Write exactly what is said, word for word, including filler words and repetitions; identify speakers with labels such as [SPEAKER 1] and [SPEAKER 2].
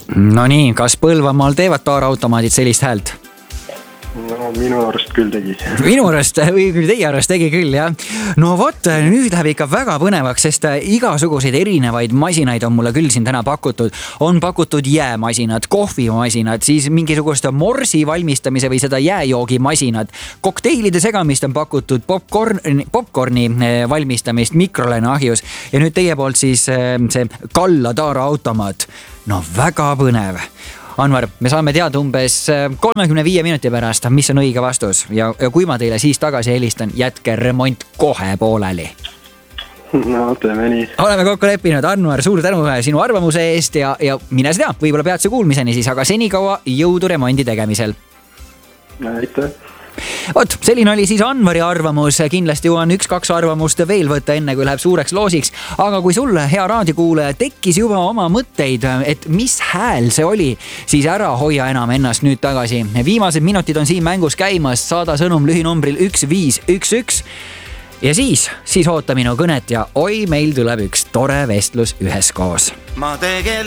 [SPEAKER 1] No nii, kas Põlvamaal teevad taaraautomaadid sellist häält?
[SPEAKER 2] No minu arust küll tegi.
[SPEAKER 1] Minu arust või teie arust tegi küll, jah. No vot, nüüd läheb ikka väga põnevaks, sest igasuguseid erinevaid masinaid on mulle küll siin täna pakutud. On pakutud jäämasinad, kohvimasinad, siis mingisugust morsi valmistamise või seda jääjoogimasinad. Kokteilide segamist on pakutud, popcorn, popcorni valmistamist mikrolaineahjus ja nüüd teie poolt siis see Kalla taaraautomaat. No väga põnev. Anvar, me saame teada umbes kolmekümne viie minuti pärast, mis on õige vastus ja, ja kui ma teile siis tagasi helistan, jätke remont kohe pooleli.
[SPEAKER 2] No teeme nii.
[SPEAKER 1] Oleme kokku leppinud, Anvar, suur tänu sinu arvamuse eest ja, ja mine seda, võib-olla peatse kuulmiseni siis, aga senikaua jõudu remondi tegemisel.
[SPEAKER 2] Aitäh.
[SPEAKER 1] Ot, selline oli siis Anvari arvamus, kindlasti on üks-kaks arvamust veel võtta enne kui läheb suureks loosiks, aga kui sulle, hea raadiokuulaja, tekkis juba oma mõtteid, et mis hääl see oli, siis ära hoia enam ennast nüüd tagasi. Viimased minutid on siin mängus käimas, saada sõnum lühinumbril üks viis üks üks ja siis, siis oota minu kõnet ja oi, meil tuleb üks tore vestlus üheskoos. Ma tegel